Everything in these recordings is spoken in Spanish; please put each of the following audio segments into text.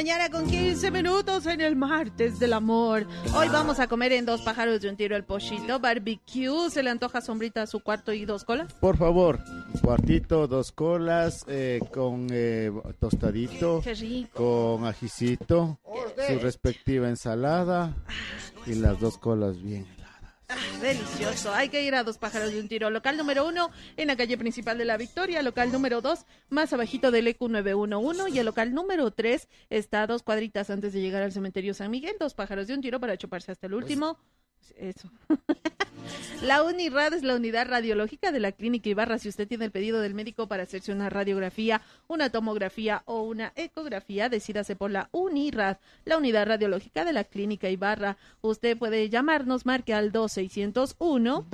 mañana con 15 minutos en el martes del amor. Hoy vamos a comer en 2 pájaros de un tiro el pochito barbecue. ¿Se le antoja sombrita a su cuarto y 2 colas? Por favor, cuartito, 2 colas, con tostadito, qué rico, con ajicito, su respectiva ensalada y las 2 colas bien. Delicioso. Hay que ir a 2 pájaros de un tiro. Local número 1 en la calle principal de La Victoria. Local número 2 más abajito del EQ 911. Y el local número 3 está a 2 cuadritas antes de llegar al cementerio San Miguel. 2 pájaros de un tiro para chuparse hasta el último. Eso. La UNIRAD es la unidad radiológica de la Clínica Ibarra. Si usted tiene el pedido del médico para hacerse una radiografía, una tomografía o una ecografía, decídase por la UNIRAD, la unidad radiológica de la Clínica Ibarra. Usted puede llamarnos, marque al 2601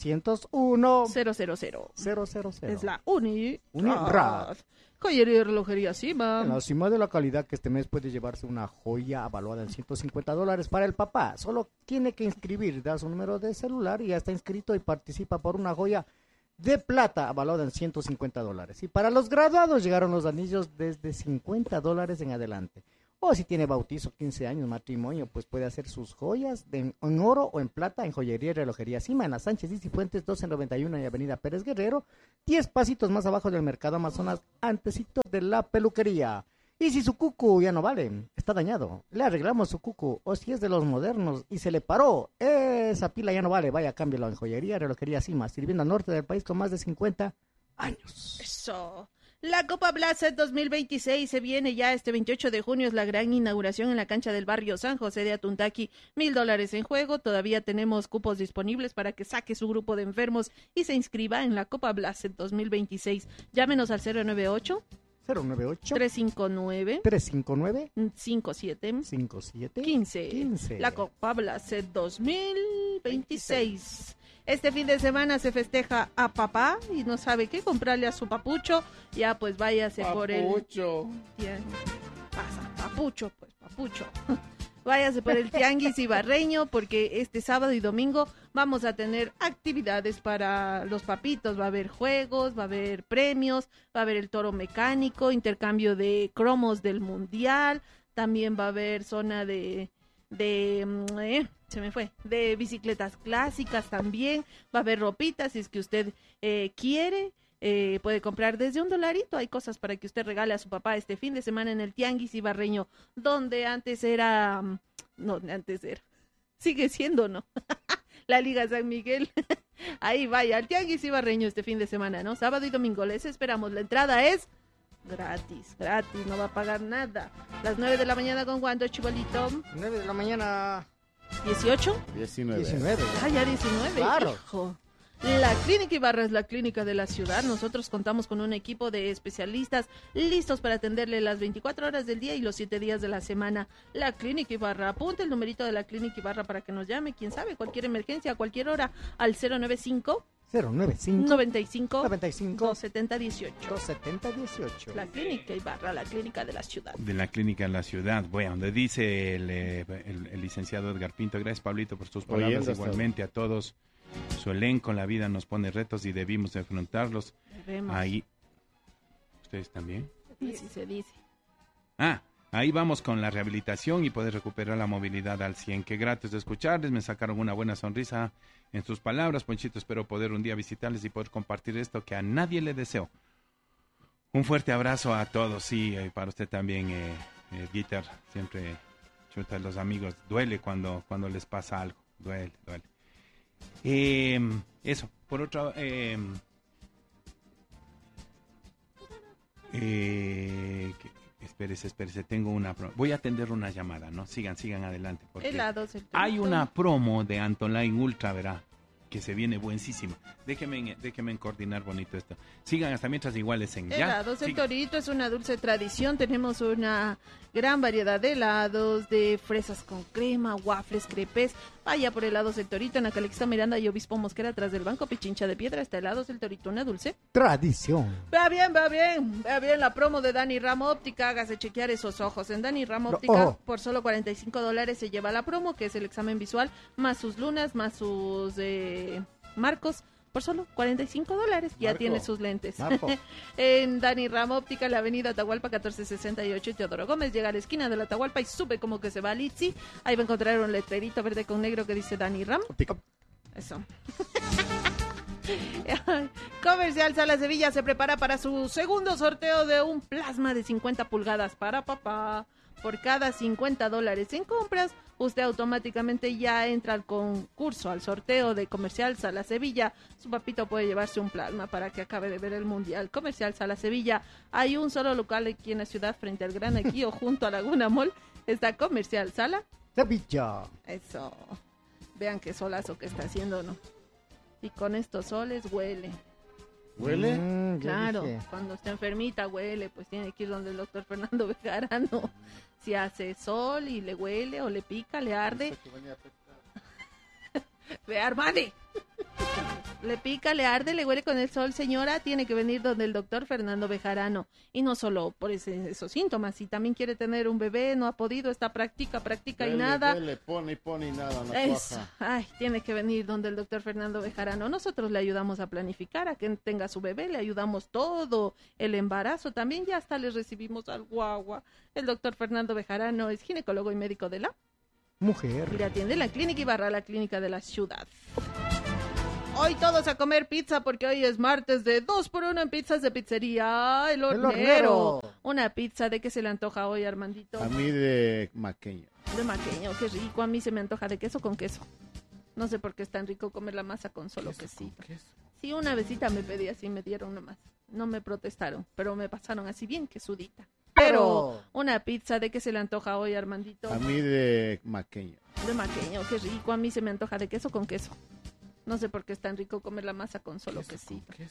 000. Es la UNIRAD. Joyería y relojería Cima. En la cima de la calidad, que este mes puede llevarse una joya avaluada en $150 para el papá. Solo tiene que inscribir, da su número de celular y ya está inscrito y participa por una joya de plata avaluada en $150. Y para los graduados llegaron los anillos desde $50 en adelante. O si tiene bautizo, 15 años, matrimonio, pues puede hacer sus joyas en oro o en plata en Joyería y Relojería Cima, en la Sánchez y Cifuentes 1291 y Avenida Pérez Guerrero, 10 pasitos más abajo del Mercado Amazonas, antecito de la peluquería. Y si su cucu ya no vale, está dañado, le arreglamos su cucu. O si es de los modernos y se le paró, esa pila ya no vale, vaya, cámbialo en Joyería y Relojería Cima, sirviendo al norte del país con más de 50 años. Eso. La Copa Blast 2026 se viene ya este 28 de junio, es la gran inauguración en la cancha del barrio San José de Atuntaqui, $1,000 en juego, todavía tenemos cupos disponibles para que saque su grupo de enfermos y se inscriba en la Copa Blast 2026. Llámenos al 098 359 57 15. La Copa Blast 2026. Este fin de semana se festeja a papá y no sabe qué comprarle a su papucho. Ya pues váyase por el... Papucho. Pasa, papucho, pues papucho. Váyase por el tianguis ibarreño porque este sábado y domingo vamos a tener actividades para los papitos. Va a haber juegos, va a haber premios, va a haber el toro mecánico, intercambio de cromos del mundial. También va a haber zona de bicicletas clásicas también, va a haber ropitas si es que usted quiere, puede comprar desde $1, hay cosas para que usted regale a su papá este fin de semana en el Tianguis Ibarreño, donde sigue siendo, ¿no? La Liga San Miguel, ahí vaya, al Tianguis Ibarreño este fin de semana, ¿no? Sábado y domingo, les esperamos, la entrada es gratis, no va a pagar nada. Las 9 de la mañana, ¿con cuánto, chibolito? 9 de la mañana. 18. 19. Ah, ya 19. Claro. Hijo. La Clínica Ibarra es la clínica de la ciudad. Nosotros contamos con un equipo de especialistas listos para atenderle las 24 horas del día y los 7 días de la semana. La Clínica Ibarra. Apunte el numerito de la Clínica Ibarra para que nos llame. Quién sabe, cualquier emergencia a cualquier hora al 095 95 270 18. La Clínica Ibarra, la clínica de la ciudad. De la clínica de la ciudad, bueno, donde dice el licenciado Edgar Pinto. Gracias, Pablito, por tus palabras. Igualmente a todos su elenco. La vida nos pone retos y debimos de afrontarlos. Ahí. ¿Ustedes también? Sí, se dice. Ahí vamos con la rehabilitación y poder recuperar la movilidad al 100. Qué grato es de escucharles, me sacaron una buena sonrisa en sus palabras, Ponchito. Espero poder un día visitarles y poder compartir esto que a nadie le deseo. Un fuerte abrazo a todos, y para usted también, Guitar. Siempre, chuta, los amigos, duele cuando les pasa algo, duele. Eso, por otro... Espérese, tengo una promo. Voy a atender una llamada, ¿no? Sigan adelante. Porque hay una promo de Antoline Ultra, ¿verdad? Que se viene buenísima. Déjenme coordinar bonito esto. Sigan hasta mientras iguales en ya. Helados El Torito es una dulce tradición. Tenemos una gran variedad de helados, de fresas con crema, waffles, crepes. Vaya por Helados El Torito en la Calixto Miranda y Obispo Mosquera, atrás del Banco Pichincha de Piedra. Está Helados El Torito, una dulce tradición. Vea bien la promo de Dani Ramo Óptica. Hágase chequear esos ojos. En Dani Ramo Óptica, por solo $45 se lleva la promo, que es el examen visual, más sus lunas, más sus marcos, por solo $45. Ya Marco. tiene sus lentes. Marco. En Dani Rama Óptica, en la avenida Atahualpa 1468, Teodoro Gómez. Llega a la esquina de la Atahualpa y sube como que se va a Litsi. Ahí va a encontrar un letrerito verde con negro que dice Dani Ram. Eso. Comercial Sala Sevilla se prepara para su segundo sorteo de un plasma de 50 pulgadas para papá. Por cada $50 en compras, usted automáticamente ya entra al concurso, al sorteo de Comercial Sala Sevilla. Su papito puede llevarse un plasma para que acabe de ver el Mundial. Comercial Sala Sevilla. Hay un solo local aquí en la ciudad, frente al Gran Equío, junto a Laguna Mall. Está Comercial Sala Sevilla. Eso. Vean qué solazo que está haciendo, ¿no? Y con estos soles huele. ¿Huele? Ya Claro, dije. cuando está enfermita huele, pues tiene que ir donde el doctor Fernando Bejarano. Si hace sol y le huele o le pica, le arde. Ve, Armani. Le pica, le arde, le huele con el sol, señora, tiene que venir donde el doctor Fernando Bejarano. Y no solo por esos síntomas, si también quiere tener un bebé, no ha podido, está practica y nada. Le pone y nada, no Es, cuaja. ay, tiene que venir donde el doctor Fernando Bejarano. Nosotros le ayudamos a planificar, a que tenga su bebé, le ayudamos todo el embarazo. También ya hasta le recibimos al guagua. El doctor Fernando Bejarano es ginecólogo y médico de la Mujer. y le atiende en la clínica Ibarra, la clínica de la ciudad. Hoy todos a comer pizza porque hoy es martes de 2x1 en pizzas de pizzería El Hornero. Hornero. Una pizza, ¿de qué se le antoja hoy, Armandito? A mí de maqueño. De maqueño, qué rico. A mí se me antoja de queso con queso. No sé por qué es tan rico comer la masa con solo quesito. Sí, una besita me pedí así, me dieron nomás. No me protestaron, pero me pasaron así bien quesudita. Pero una pizza, ¿de qué se le antoja hoy, Armandito? A mí de maqueño. De maqueño, qué rico. A mí se me antoja de queso con queso. No sé por qué es tan rico comer la masa con solo quesito.